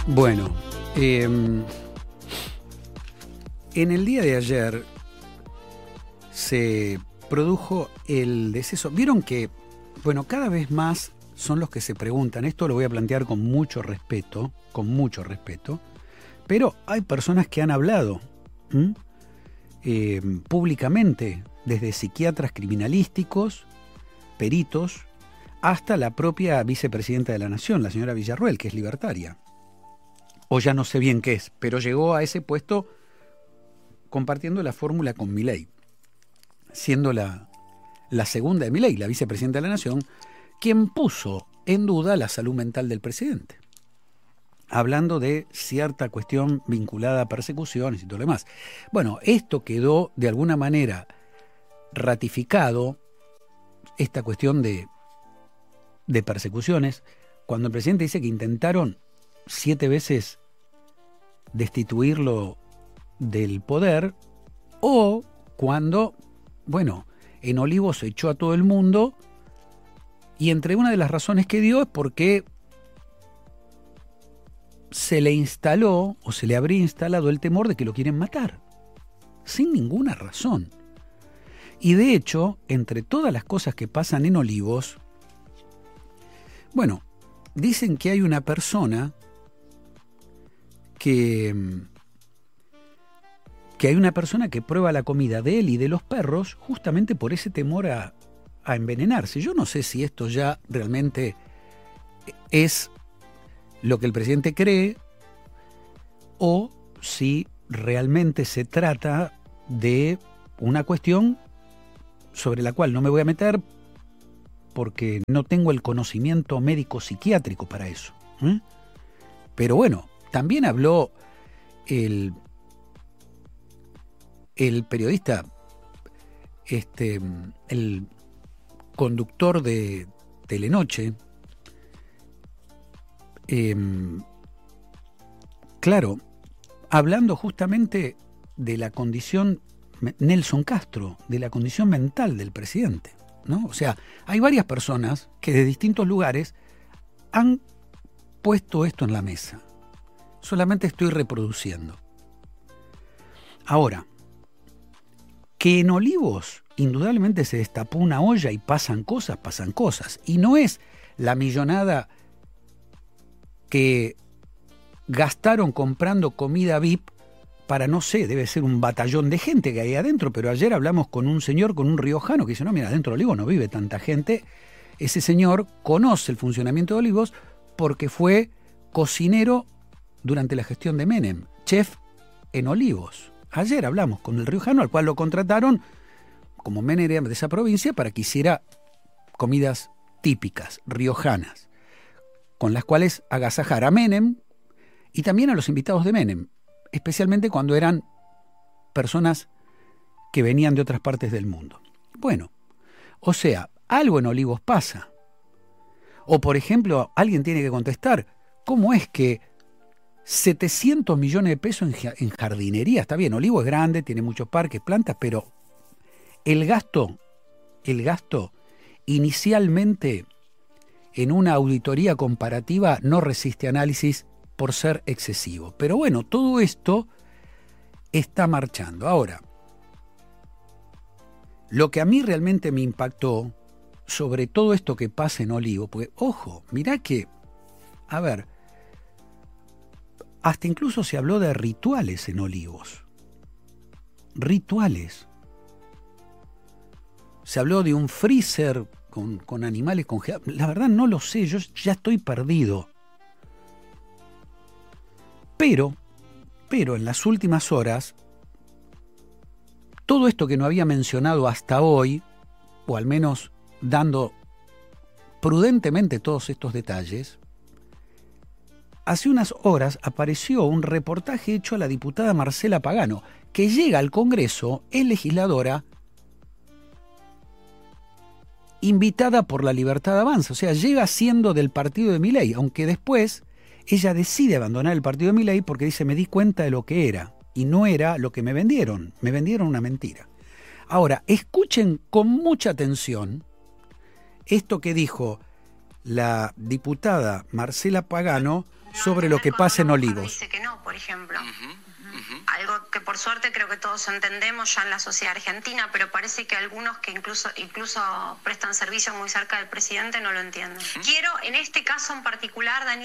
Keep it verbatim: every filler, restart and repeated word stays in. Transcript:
Bueno, eh, en el día de ayer se produjo el deceso. Vieron que, bueno, cada vez más son los que se preguntan. Esto lo voy a plantear con mucho respeto, con mucho respeto, pero hay personas que han hablado eh, públicamente, desde psiquiatras criminalísticos, peritos, hasta la propia vicepresidenta de la Nación, la señora Villarruel, que es libertaria. O ya no sé bien qué es, pero llegó a ese puesto compartiendo la fórmula con Milei, siendo la, la segunda de Milei, la vicepresidenta de la Nación, quien puso en duda la salud mental del presidente, hablando de cierta cuestión vinculada a persecuciones y todo lo demás. Bueno, esto quedó de alguna manera ratificado, esta cuestión de, de persecuciones, cuando el presidente dice que intentaron siete veces destituirlo del poder, o cuando, bueno, en Olivos se echó a todo el mundo, y entre una de las razones que dio es porque se le instaló, o se le habría instalado el temor de que lo quieren matar, sin ninguna razón. Y de hecho, entre todas las cosas que pasan en Olivos, bueno, dicen que hay una persona que, que hay una persona que prueba la comida de él y de los perros justamente por ese temor a, a envenenarse. Yo no sé si esto ya realmente es lo que el presidente cree o si realmente se trata de una cuestión sobre la cual no me voy a meter porque no tengo el conocimiento médico psiquiátrico para eso. ¿eh? Pero bueno, también habló el, el periodista, este, el conductor de Telenoche, eh, claro, hablando justamente de la condición, Nelson Castro, de la condición mental del presidente, ¿no? O sea, hay varias personas que de distintos lugares han puesto esto en la mesa. Solamente estoy reproduciendo. Ahora, que en Olivos indudablemente se destapó una olla y pasan cosas, pasan cosas. Y no es la millonada que gastaron comprando comida V I P para, no sé, debe ser un batallón de gente que hay adentro, pero ayer hablamos con un señor, con un riojano, que dice, no, mira, adentro de Olivos no vive tanta gente. Ese señor conoce el funcionamiento de Olivos porque fue cocinero durante la gestión de Menem, chef en Olivos. Ayer hablamos con el riojano, al cual lo contrataron como manager de esa provincia para que hiciera comidas típicas, riojanas, con las cuales agasajar a Menem y también a los invitados de Menem, especialmente cuando eran personas que venían de otras partes del mundo. Bueno, o sea, algo en Olivos pasa. O, por ejemplo, alguien tiene que contestar, ¿cómo es que setecientos millones de pesos en jardinería? Está bien, Olivos es grande, tiene muchos parques, plantas, pero el gasto, el gasto inicialmente en una auditoría comparativa no resiste análisis por ser excesivo. Pero bueno, todo esto está marchando. Ahora, lo que a mí realmente me impactó sobre todo esto que pasa en Olivos, porque, ojo, mirá que, a ver, hasta incluso se habló de rituales en Olivos. Rituales. Se habló de un freezer con, con animales congelados. La verdad no lo sé, yo ya estoy perdido. Pero, pero en las últimas horas, todo esto que no había mencionado hasta hoy, o al menos dando prudentemente todos estos detalles, hace unas horas apareció un reportaje hecho a la diputada Marcela Pagano, que llega al Congreso, es legisladora, invitada por La Libertad Avanza, o sea, llega siendo del partido de Milei, aunque después ella decide abandonar el partido de Milei porque dice, me di cuenta de lo que era, y no era lo que me vendieron, me vendieron una mentira. Ahora, escuchen con mucha atención esto que dijo la diputada Marcela Pagano sobre lo que pasa en Olivos. Dice que no, por ejemplo. Ujú, ujú. Algo que por suerte creo que todos entendemos ya en la sociedad argentina, pero parece que algunos que incluso incluso prestan servicio muy cerca del presidente no lo entienden. Quiero, en este caso en particular, Daniel,